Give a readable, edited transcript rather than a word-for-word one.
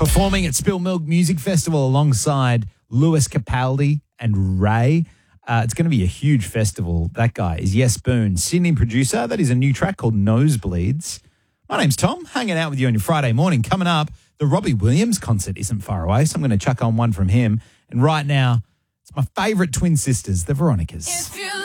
Performing at Spill Milk Music Festival alongside Lewis Capaldi and Ray. It's going to be a huge festival. That guy is Yes Boone, Sydney producer. That is a new track called Nosebleeds. My name's Tom, hanging out with you on your Friday morning. Coming up, the Robbie Williams concert isn't far away, so I'm going to chuck on one from him. And right now, it's my favourite twin sisters, the Veronicas.